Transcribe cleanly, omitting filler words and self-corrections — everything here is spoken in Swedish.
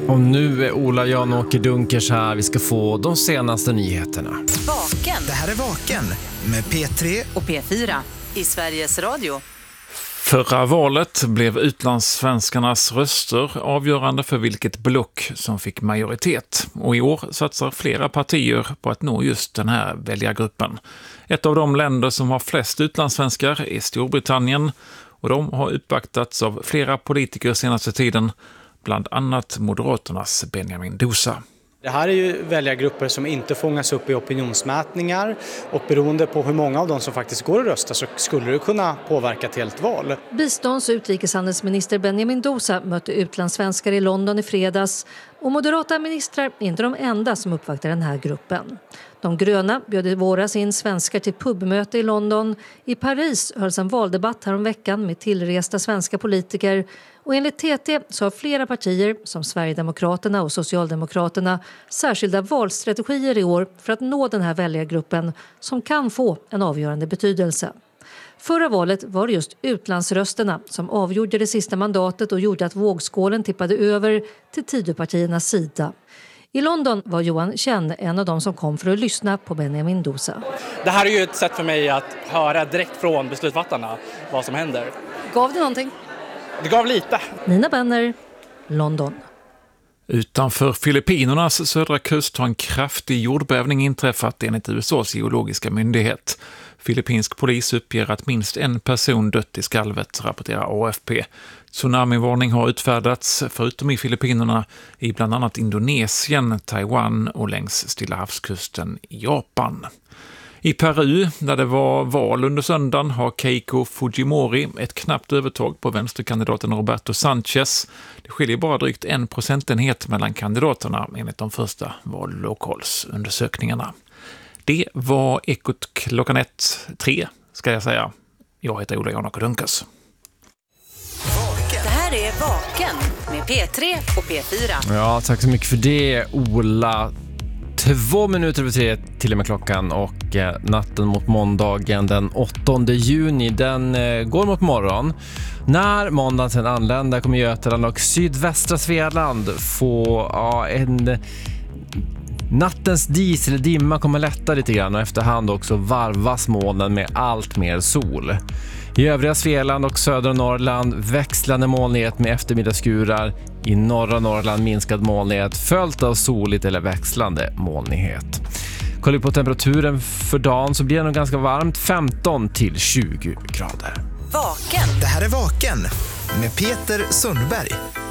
Och nu är Ola Jan-Åke Dunkers här. Vi ska få de senaste nyheterna. Vaken. Det här är Vaken med P3 och P4 i Sveriges Radio. Förra valet blev utlandssvenskarnas röster avgörande för vilket block som fick majoritet. Och i år satsar flera partier på att nå just den här väljargruppen. Ett av de länder som har flest utlandssvenskar är Storbritannien. Och de har uppvaktats av flera politiker senaste tiden, bland annat Moderaternas Benjamin Dousa. Det här är ju väljargrupper som inte fångas upp i opinionsmätningar och beroende på hur många av dem som faktiskt går att rösta så skulle det kunna påverka ett helt val. Bistånds- och utrikeshandelsminister Benjamin Dousa mötte utlandssvenskar i London i fredags och moderata ministrar är inte de enda som uppvaktar den här gruppen. De gröna bjöd i våras in svenskar till pubmöte i London. I Paris hölls en valdebatt häromveckan med tillresta svenska politiker. Och enligt TT så har flera partier, som Sverigedemokraterna och Socialdemokraterna, särskilda valstrategier i år för att nå den här väljargruppen som kan få en avgörande betydelse. Förra valet var det just utlandsrösterna som avgjorde det sista mandatet och gjorde att vågskålen tippade över till Tidöpartiernas sida. I London var Johan Chen en av de som kom för att lyssna på Benjamin Dousa. Det här är ju ett sätt för mig att höra direkt från beslutsfattarna vad som händer. Gav det någonting? Det gav lite. Nina Benner, London. Utanför Filippinernas södra kust har en kraftig jordbävning inträffat enligt USAs geologiska myndighet. Filippinsk polis uppger att minst en person dött i skalvet, rapporterar AFP. Tsunamivarning har utfärdats, förutom i Filippinerna, i bland annat Indonesien, Taiwan och längs Stilla havskusten i Japan. I Peru, där det var val under söndagen, har Keiko Fujimori ett knappt övertag på vänsterkandidaten Roberto Sanchez. Det skiljer bara drygt 1 procentenhet mellan kandidaterna enligt de första vallokalsundersökningarna. Det var Ekot klockan 3 ska jag säga. Jag heter Ola Jan-Åke Dunkers. Det här är Vaken med P3 och P4. Ja, tack så mycket för det, Ola. 2 minuter över 3 till och med klockan och natten mot måndagen den 8 juni, den går mot morgon. När måndagen sen anländer kommer Götaland och sydvästra Svealand få en... Nattens dis eller dimma kommer lätta lite grann och efterhand också varvas molnen med allt mer sol. I övriga Svealand och södra Norrland växlande molnighet med eftermiddagsskurar. I norra Norrland minskad molnighet följt av soligt eller växlande molnighet. Kollar vi på temperaturen för dagen så blir det nog ganska varmt, 15 till 20 grader. Vaken. Det här är Vaken med Peter Sundberg.